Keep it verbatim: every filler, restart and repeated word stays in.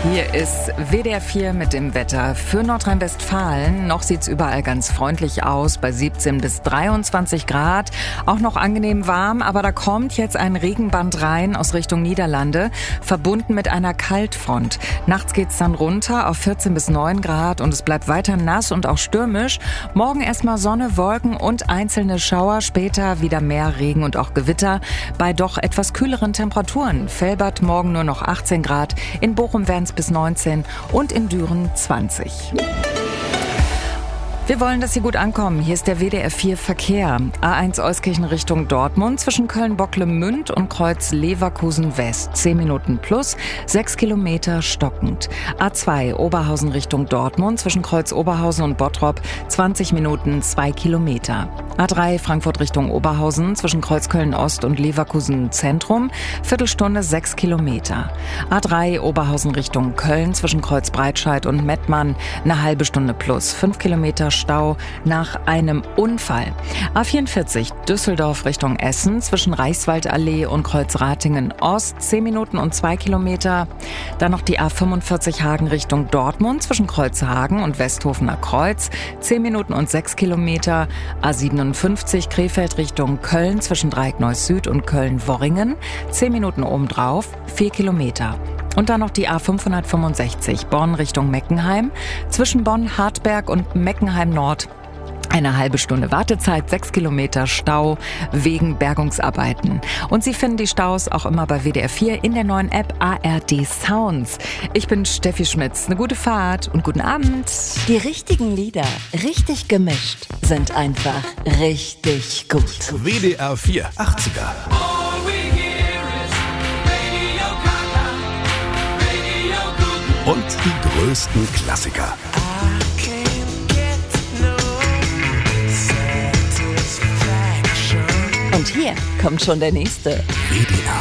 Hier ist W D R vier mit dem Wetter für Nordrhein-Westfalen. Noch sieht's überall ganz freundlich aus, bei siebzehn bis dreiundzwanzig Grad. Auch noch angenehm warm, aber da kommt jetzt ein Regenband rein aus Richtung Niederlande, verbunden mit einer Kaltfront. Nachts geht's dann runter auf vierzehn bis neun Grad und es bleibt weiter nass und auch stürmisch. Morgen erstmal Sonne, Wolken und einzelne Schauer, später wieder mehr Regen und auch Gewitter bei doch etwas kühleren Temperaturen. Velbert morgen nur noch achtzehn Grad, in Bochum werden es bis neunzehn und in Düren zwanzig. Wir wollen, dass Sie gut ankommen. Hier ist der W D R vier Verkehr. A eins Euskirchen Richtung Dortmund zwischen Köln-Bocklemünd und Kreuz Leverkusen West. zehn Minuten plus, sechs Kilometer stockend. A zwei Oberhausen Richtung Dortmund zwischen Kreuz Oberhausen und Bottrop. zwanzig Minuten, zwei Kilometer. A drei Frankfurt Richtung Oberhausen zwischen Kreuz Köln Ost und Leverkusen Zentrum. Viertelstunde, sechs Kilometer. A drei Oberhausen Richtung Köln zwischen Kreuz Breitscheid und Mettmann. Eine halbe Stunde plus, fünf Kilometer Stau nach einem Unfall. A vierundvierzig Düsseldorf Richtung Essen zwischen Reichswaldallee und Kreuz Ratingen Ost, zehn Minuten und zwei Kilometer. Dann noch die A fünfundvierzig Hagen Richtung Dortmund zwischen Kreuz Hagen und Westhofener Kreuz, zehn Minuten und sechs Kilometer. A siebenundfünfzig Krefeld Richtung Köln zwischen Dreieckneuss Süd und Köln-Worringen, zehn Minuten obendrauf, vier Kilometer. Und dann noch die A fünfhundertfünfundsechzig Bonn Richtung Meckenheim zwischen Bonn, Hartberg und Meckenheim Nord. Eine halbe Stunde Wartezeit, sechs Kilometer Stau wegen Bergungsarbeiten. Und Sie finden die Staus auch immer bei W D R vier in der neuen App A R D Sounds. Ich bin Steffi Schmitz. Eine gute Fahrt und guten Abend. Die richtigen Lieder, richtig gemischt, sind einfach richtig gut. W D R vier achtziger. Und die größten Klassiker. Und hier kommt schon der nächste. W D R